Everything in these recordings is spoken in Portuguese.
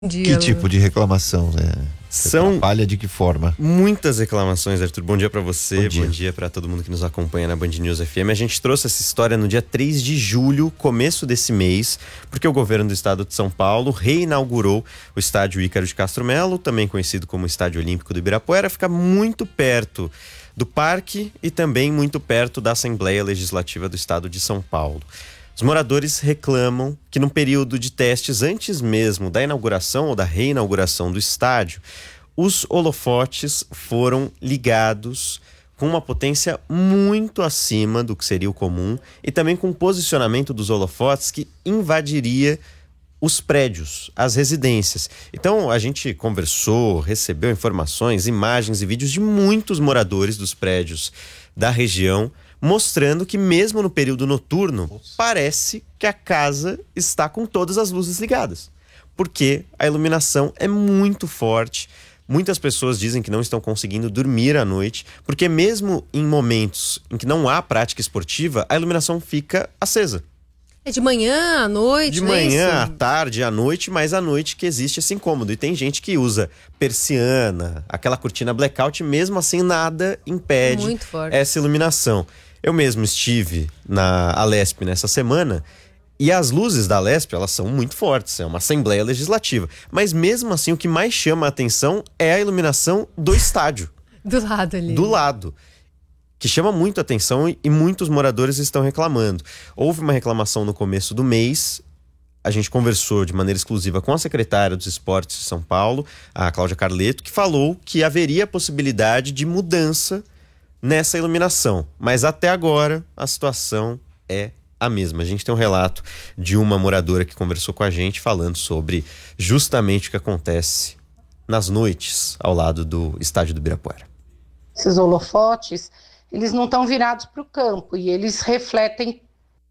Que tipo de reclamação, né? São Atrapalha de que forma? muitas reclamações, Arthur. Bom dia pra você, Bom dia pra todo mundo que nos acompanha na Band News FM. A gente trouxe essa história no dia 3 de julho, começo desse mês, porque o governo do estado de São Paulo reinaugurou o estádio Ícaro de Castro Melo, também conhecido como Estádio Olímpico do Ibirapuera, fica muito perto do parque e também muito perto da Assembleia Legislativa do estado de São Paulo. Os moradores reclamam que no período de testes, antes mesmo da inauguração ou da reinauguração do estádio, os holofotes foram ligados com uma potência muito acima do que seria o comum e também com o posicionamento dos holofotes que invadiria os prédios, as residências. Então a gente conversou, recebeu informações, imagens e vídeos de muitos moradores dos prédios da região, mostrando que mesmo no período noturno, parece que a casa está com todas as luzes ligadas, porque a iluminação é muito forte. Muitas pessoas dizem que não estão conseguindo dormir à noite, porque mesmo em momentos em que não há prática esportiva, a iluminação fica acesa. É de manhã, à noite, De não é manhã, isso? à tarde, à noite, mas à noite que existe esse incômodo. E tem gente que usa persiana, aquela cortina blackout, mesmo assim nada impede Muito forte. essa iluminação. Eu mesmo estive na Alesp nessa semana e as luzes da Alesp, elas são muito fortes, é uma Assembleia Legislativa. Mas mesmo assim, o que mais chama a atenção é a iluminação do estádio, Do lado ali. do lado, que chama muito a atenção e muitos moradores estão reclamando. Houve uma reclamação no começo do mês, a gente conversou de maneira exclusiva com a secretária dos Esportes de São Paulo, a Cláudia Carleto, que falou que haveria possibilidade de mudança nessa iluminação, mas até agora a situação é a mesma. A gente tem um relato de uma moradora que conversou com a gente falando sobre justamente o que acontece nas noites ao lado do estádio do Ibirapuera. Esses holofotes, eles não estão virados para o campo e eles refletem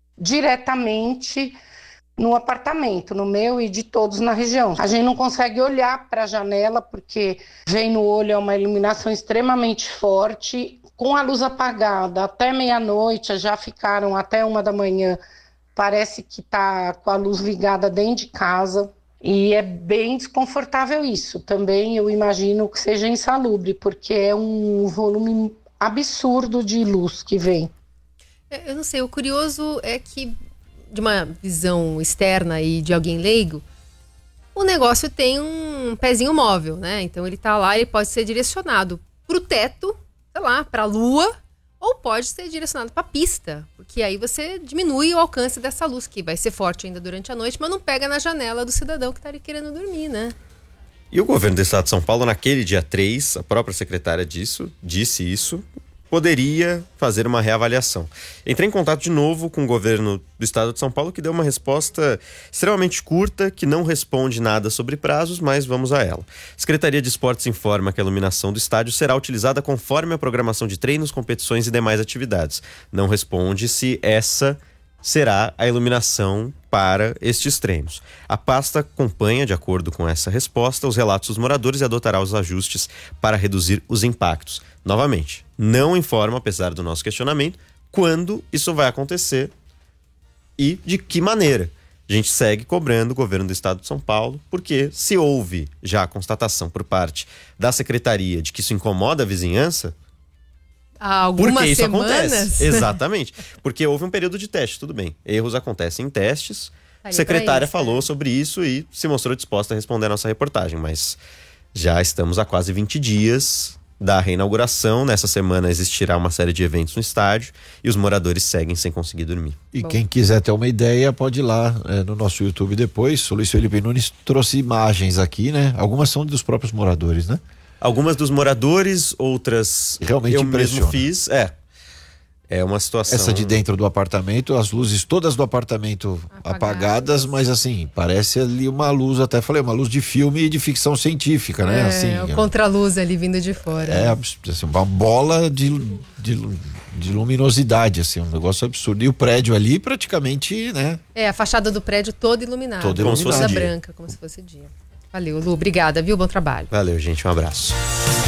diretamente no apartamento, no meu e de todos na região. A gente não consegue olhar para a janela porque vem no olho, é uma iluminação extremamente forte. Com a luz apagada até meia-noite, já ficaram até 1 da manhã, parece que está com a luz ligada dentro de casa e é bem desconfortável isso. Também eu imagino que seja insalubre, porque é um volume absurdo de luz que vem. Eu não sei, o curioso é que, de uma visão externa e de alguém leigo, o negócio tem um pezinho móvel, né? Então ele tá lá, ele pode ser direcionado pro teto, sei lá, pra lua, ou pode ser direcionado pra pista, porque aí você diminui o alcance dessa luz, que vai ser forte ainda durante a noite, mas não pega na janela do cidadão que tá ali querendo dormir, né? E o governo do estado de São Paulo, naquele dia 3, a própria secretária disse isso, poderia fazer uma reavaliação. Entrei em contato de novo com o governo do estado de São Paulo, que deu uma resposta extremamente curta, que não responde nada sobre prazos, mas vamos a ela. A Secretaria de Esportes informa que a iluminação do estádio será utilizada conforme a programação de treinos, competições e demais atividades. Não responde se essa será a iluminação para estes treinos. A pasta acompanha, de acordo com essa resposta, os relatos dos moradores e adotará os ajustes para reduzir os impactos. Novamente, não informa, apesar do nosso questionamento, quando isso vai acontecer e de que maneira. A gente segue cobrando o governo do estado de São Paulo, porque se houve já a constatação por parte da secretaria de que isso incomoda a vizinhança, Há algumas porque isso semanas... acontece. Exatamente. Porque houve um período de teste, tudo bem. Erros acontecem em testes. A secretária falou sobre isso e se mostrou disposta a responder a nossa reportagem. Mas já estamos há quase 20 dias da reinauguração. Nessa semana existirá uma série de eventos no estádio e os moradores seguem sem conseguir dormir. E quem quiser ter uma ideia, pode ir lá no nosso YouTube depois. O Luiz Felipe Nunes trouxe imagens aqui, né? Algumas são dos próprios moradores, né? Algumas dos moradores, outras realmente eu impressiona. mesmo fiz. É uma situação... Essa de dentro do apartamento, as luzes todas do apartamento apagadas, mas assim, parece ali uma luz, até falei, uma luz de filme e de ficção científica, né? Assim, o contraluz ali vindo de fora. É assim, uma bola de luminosidade, assim, um negócio absurdo. E o prédio ali praticamente, né? A fachada do prédio toda iluminada. Toda iluminada. Toda branca, como se fosse dia. Valeu, Lu, obrigada, viu? Bom trabalho. Valeu, gente, um abraço.